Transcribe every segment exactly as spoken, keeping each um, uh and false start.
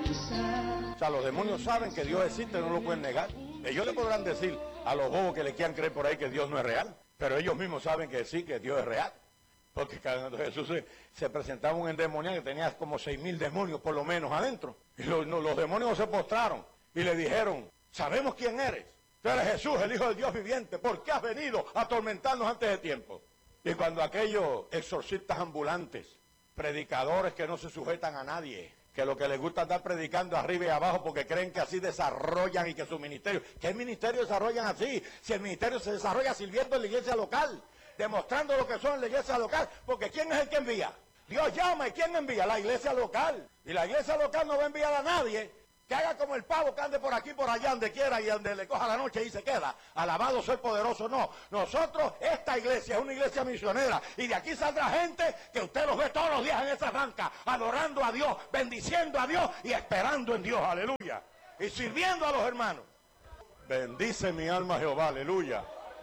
O sea, los demonios saben que Dios existe, no lo pueden negar. Ellos le podrán decir a los bobos que le quieran creer por ahí que Dios no es real, pero ellos mismos saben que sí, que Dios es real. Porque cuando Jesús se, se presentaba un endemoniado que tenía como seis mil demonios por lo menos adentro. Y los, no, los demonios se postraron y le dijeron, sabemos quién eres. Tú eres Jesús, el Hijo del Dios viviente. ¿Por qué has venido a atormentarnos antes de tiempo? Y cuando aquellos exorcistas ambulantes, predicadores que no se sujetan a nadie, que lo que les gusta es estar predicando arriba y abajo porque creen que así desarrollan y que su ministerio... ¿Qué ministerio desarrollan así? Si el ministerio se desarrolla sirviendo en la iglesia local, demostrando lo que son en la iglesia local, porque ¿quién es el que envía? Dios llama, ¿y quién envía? La iglesia local. Y la iglesia local no va a enviar a nadie que haga como el pavo que ande por aquí, por allá, donde quiera y donde le coja la noche y se queda. Alabado sea el poderoso. No, nosotros, esta iglesia es una iglesia misionera y de aquí saldrá gente que usted los ve todos los días en esa banca, adorando a Dios, bendiciendo a Dios y esperando en Dios, aleluya, y sirviendo a los hermanos. Bendice mi alma Jehová, aleluya.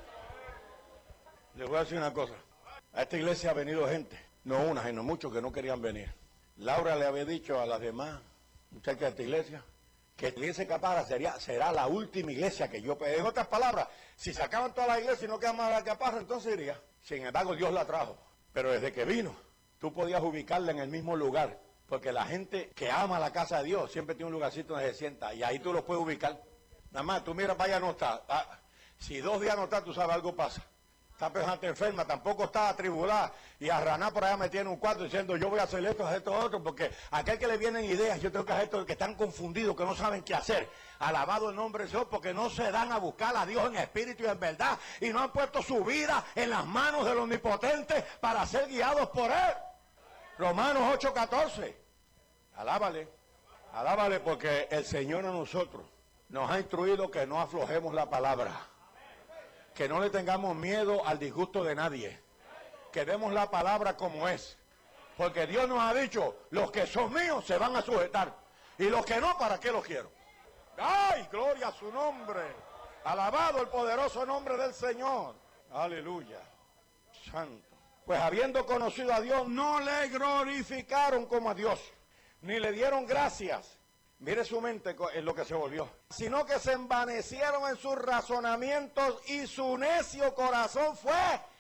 Les voy a decir una cosa, a esta iglesia ha venido gente, no una, sino muchos que no querían venir. Laura le había dicho a las demás muchachas de esta iglesia que la iglesia Caparra sería, será la última iglesia que yo pedí. En otras palabras, si se acaban todas las iglesias y no queda más la Caparra, entonces iría. Sin embargo, Dios la trajo. Pero desde que vino, tú podías ubicarla en el mismo lugar, porque la gente que ama la casa de Dios siempre tiene un lugarcito donde se sienta, y ahí tú lo puedes ubicar. Nada más, tú miras, vaya, no está. Ah, si dos días no está, tú sabes, algo pasa. Esta persona está enferma, tampoco está atribulada y a ranar por allá metida en un cuarto diciendo yo voy a hacer esto, hacer esto, otro, porque aquel que le vienen ideas, yo tengo que hacer esto, que están confundidos, que no saben qué hacer. Alabado el nombre de Dios, porque no se dan a buscar a Dios en espíritu y en verdad y no han puesto su vida en las manos del Omnipotente para ser guiados por Él. Romanos ocho catorce. Alábale, alábale, porque el Señor a nosotros nos ha instruido que no aflojemos la palabra. Que no le tengamos miedo al disgusto de nadie. Que demos la palabra como es. Porque Dios nos ha dicho, los que son míos se van a sujetar. Y los que no, ¿para qué los quiero? ¡Ay, gloria a su nombre! Alabado el poderoso nombre del Señor. Aleluya. Santo. Pues habiendo conocido a Dios, no le glorificaron como a Dios. Ni le dieron gracias. Mire su mente en lo que se volvió. Sino que se envanecieron en sus razonamientos y su necio corazón fue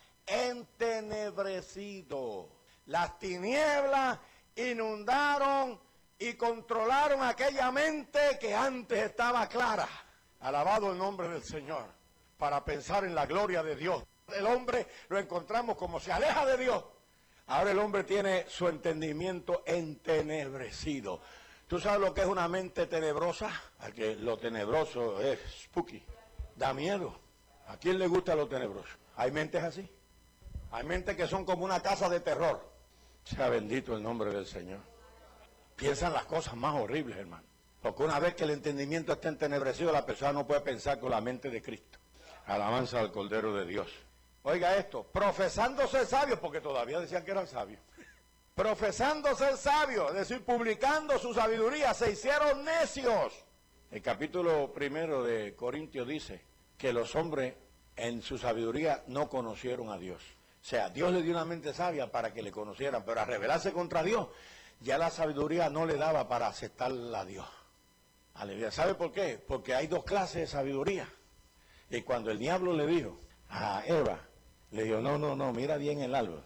entenebrecido. Las tinieblas inundaron y controlaron aquella mente que antes estaba clara. Alabado el nombre del Señor. Para pensar en la gloria de Dios. El hombre lo encontramos como se aleja de Dios. Ahora el hombre tiene su entendimiento entenebrecido. ¿Tú sabes lo que es una mente tenebrosa? A que lo tenebroso es spooky, da miedo. ¿A quién le gusta lo tenebroso? Hay mentes así. Hay mentes que son como una casa de terror. Sea bendito el nombre del Señor. Piensan las cosas más horribles, hermano. Porque una vez que el entendimiento está entenebrecido, la persona no puede pensar con la mente de Cristo. Alabanza al Cordero de Dios. Oiga esto, profesando ser sabios, porque todavía decían que eran sabios. Profesando ser sabios, es decir, publicando su sabiduría, se hicieron necios. El capítulo primero de Corintios dice que los hombres en su sabiduría no conocieron a Dios. O sea, Dios le dio una mente sabia para que le conocieran, pero a rebelarse contra Dios, ya la sabiduría no le daba para aceptarla a Dios. Aleluya. ¿Sabe por qué? Porque hay dos clases de sabiduría. Y cuando el diablo le dijo a Eva, le dijo, no, no, no, mira bien el árbol.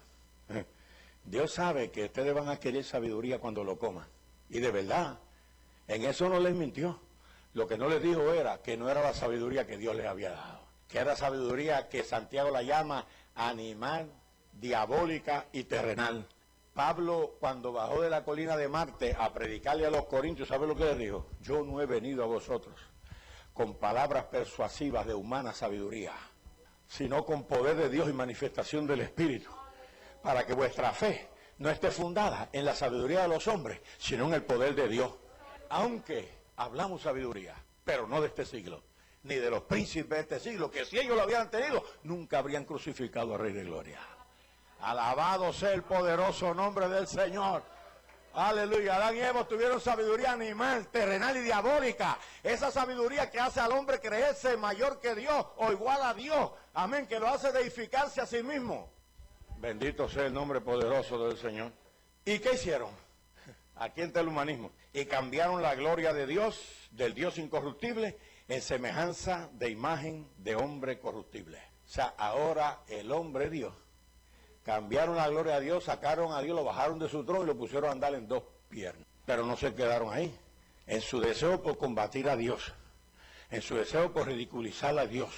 Dios sabe que ustedes van a adquirir sabiduría cuando lo coman. Y de verdad, en eso no les mintió. Lo que no les dijo era que no era la sabiduría que Dios les había dado. Que era sabiduría que Santiago la llama animal, diabólica y terrenal. Pablo, cuando bajó de la colina de Marte a predicarle a los corintios, ¿sabe lo que les dijo? Yo no he venido a vosotros con palabras persuasivas de humana sabiduría, sino con poder de Dios y manifestación del Espíritu, para que vuestra fe no esté fundada en la sabiduría de los hombres, sino en el poder de Dios. Aunque hablamos sabiduría, pero no de este siglo, ni de los príncipes de este siglo, que si ellos lo habían tenido, nunca habrían crucificado al Rey de Gloria. Alabado sea el poderoso nombre del Señor. Aleluya. Adán y Eva tuvieron sabiduría animal, terrenal y diabólica. Esa sabiduría que hace al hombre creerse mayor que Dios o igual a Dios. Amén. Que lo hace deificarse a sí mismo. Bendito sea el nombre poderoso del Señor. ¿Y qué hicieron? Aquí está el humanismo. Y cambiaron la gloria de Dios, del Dios incorruptible, en semejanza de imagen de hombre corruptible. O sea, ahora el hombre Dios. Cambiaron la gloria a Dios, sacaron a Dios, lo bajaron de su trono y lo pusieron a andar en dos piernas. Pero no se quedaron ahí. En su deseo por combatir a Dios, en su deseo por ridiculizar a Dios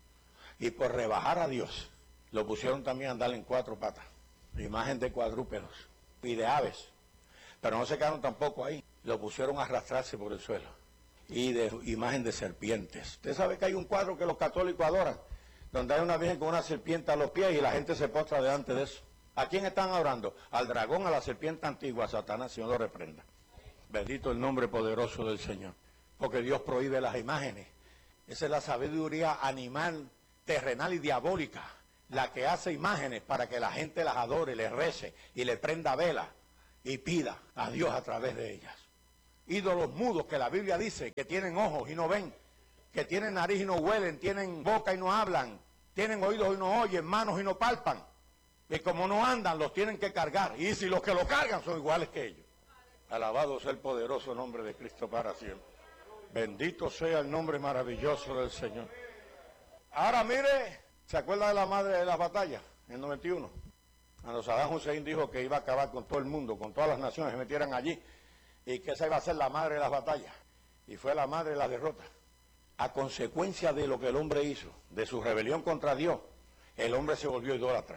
y por rebajar a Dios, lo pusieron también a andar en cuatro patas, imagen de cuadrúpedos y de aves. Pero no se quedaron tampoco ahí, lo pusieron a arrastrarse por el suelo y de imagen de serpientes. Usted sabe que hay un cuadro que los católicos adoran, donde hay una virgen con una serpiente a los pies y la gente se postra delante de eso. ¿A quién están adorando? Al dragón, a la serpiente antigua, a Satanás, Señor lo reprenda. Bendito el nombre poderoso del Señor, porque Dios prohíbe las imágenes. Esa es la sabiduría animal, terrenal y diabólica, la que hace imágenes para que la gente las adore, les rece y le prenda vela y pida a Dios a través de ellas. Ídolos mudos que la Biblia dice que tienen ojos y no ven, que tienen nariz y no huelen, tienen boca y no hablan, tienen oídos y no oyen, manos y no palpan. Y como no andan, los tienen que cargar. Y si los que lo cargan son iguales que ellos. Alabado sea el poderoso nombre de Cristo para siempre. Bendito sea el nombre maravilloso del Señor. Ahora mire, ¿se acuerda de la madre de las batallas? En el noventa y uno. Cuando Saddam Hussein dijo que iba a acabar con todo el mundo, con todas las naciones que se metieran allí, y que esa iba a ser la madre de las batallas. Y fue la madre de las derrotas. A consecuencia de lo que el hombre hizo, de su rebelión contra Dios, el hombre se volvió idólatra.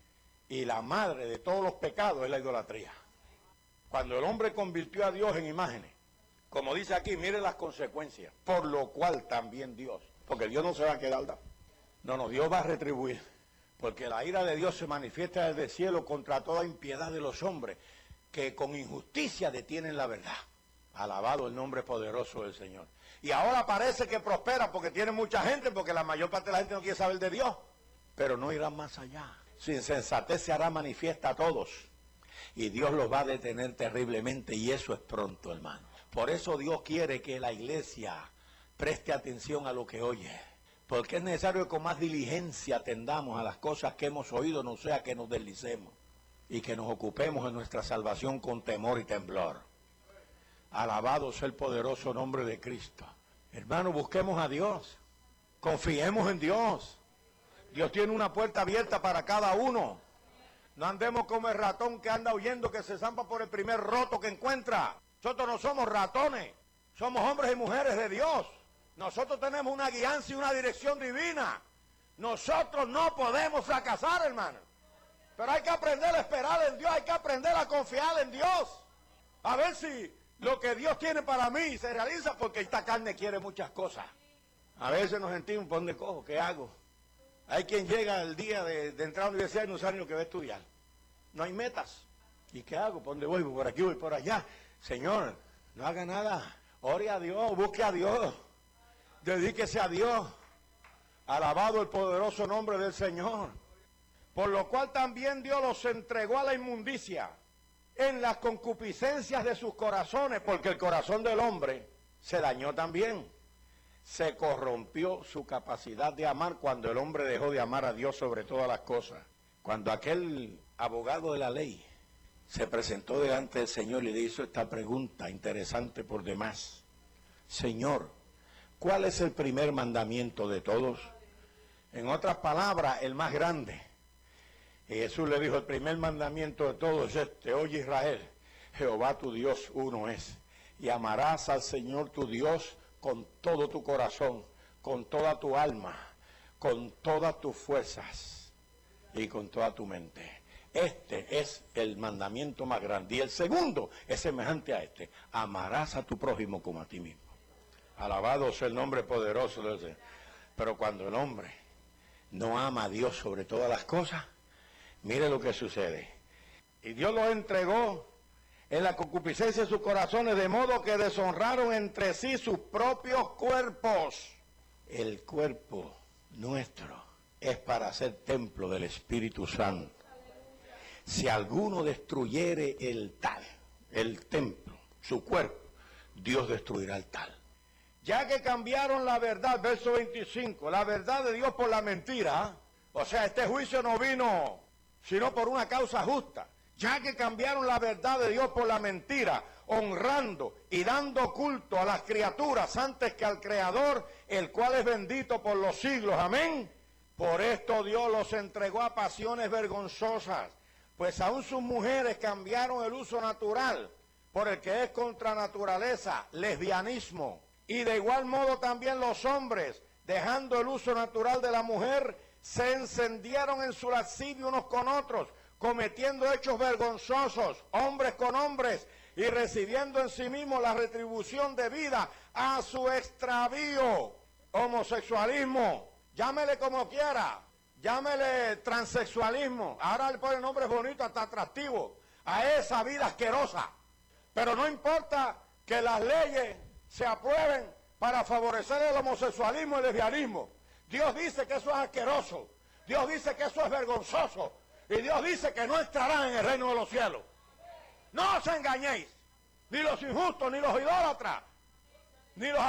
Y la madre de todos los pecados es la idolatría. Cuando el hombre convirtió a Dios en imágenes, como dice aquí, mire las consecuencias, por lo cual también Dios, porque Dios no se va a quedar dado. No, no, Dios va a retribuir, porque la ira de Dios se manifiesta desde el cielo contra toda impiedad de los hombres, que con injusticia detienen la verdad. Alabado el nombre poderoso del Señor. Y ahora parece que prospera porque tiene mucha gente, porque la mayor parte de la gente no quiere saber de Dios, pero no irán más allá. Su insensatez se hará manifiesta a todos. Y Dios los va a detener terriblemente, y eso es pronto, hermano. Por eso Dios quiere que la iglesia preste atención a lo que oye, porque es necesario que con más diligencia atendamos a las cosas que hemos oído, no sea que nos deslicemos, y que nos ocupemos de nuestra salvación con temor y temblor. Alabado sea el poderoso nombre de Cristo. Hermano, busquemos a Dios, confiemos en Dios. Dios tiene una puerta abierta para cada uno. No andemos como el ratón que anda huyendo, que se zampa por el primer roto que encuentra. Nosotros no somos ratones, somos hombres y mujeres de Dios. Nosotros tenemos una guianza y una dirección divina. Nosotros no podemos fracasar, hermano. Pero hay que aprender a esperar en Dios, hay que aprender a confiar en Dios. A ver si lo que Dios tiene para mí se realiza, porque esta carne quiere muchas cosas. A veces nos sentimos, ¿por dónde cojo? ¿Qué hago? Hay quien llega el día de, de entrar a la universidad y no sabe ni lo que va a estudiar. No hay metas. ¿Y qué hago? ¿Por dónde voy? Por aquí voy, por allá. Señor, no haga nada. Ore a Dios, busque a Dios. Dedíquese a Dios. Alabado el poderoso nombre del Señor. Por lo cual también Dios los entregó a la inmundicia en las concupiscencias de sus corazones, porque el corazón del hombre se dañó también. Se corrompió su capacidad de amar cuando el hombre dejó de amar a Dios sobre todas las cosas. Cuando aquel abogado de la ley se presentó delante del Señor y le hizo esta pregunta interesante por demás. Señor, ¿cuál es el primer mandamiento de todos? En otras palabras, el más grande. Y Jesús le dijo, el primer mandamiento de todos es este: oye Israel, Jehová tu Dios uno es, y amarás al Señor tu Dios con todo tu corazón, con toda tu alma, con todas tus fuerzas y con toda tu mente. Este es el mandamiento más grande. Y el segundo es semejante a este: amarás a tu prójimo como a ti mismo. Alabado sea el nombre poderoso del Señor. Pero cuando el hombre no ama a Dios sobre todas las cosas, mire lo que sucede. Y Dios los entregó en la concupiscencia de sus corazones, de modo que deshonraron entre sí sus propios cuerpos. El cuerpo nuestro es para ser templo del Espíritu Santo. Si alguno destruyere el tal, el templo, su cuerpo, Dios destruirá el tal. Ya que cambiaron la verdad, verso veinticinco, la verdad de Dios por la mentira, o sea, este juicio no vino sino por una causa justa. ya que cambiaron la verdad de Dios por la mentira, honrando y dando culto a las criaturas antes que al Creador, el cual es bendito por los siglos. Amén. Por esto Dios los entregó a pasiones vergonzosas, pues aún sus mujeres cambiaron el uso natural por el que es contra naturaleza, lesbianismo. Y de igual modo también los hombres, dejando el uso natural de la mujer, se encendieron en su lascivia unos con otros, cometiendo hechos vergonzosos, hombres con hombres, y recibiendo en sí mismos la retribución debida a su extravío. Homosexualismo, llámele como quiera, llámele transexualismo, ahora le ponen nombres bonitos, hasta atractivos, a esa vida asquerosa. Pero no importa que las leyes se aprueben para favorecer el homosexualismo y el lesbianismo. Dios dice que eso es asqueroso, Dios dice que eso es vergonzoso, y Dios dice que no entrarán en el reino de los cielos. No os engañéis, ni los injustos, ni los idólatras, ni los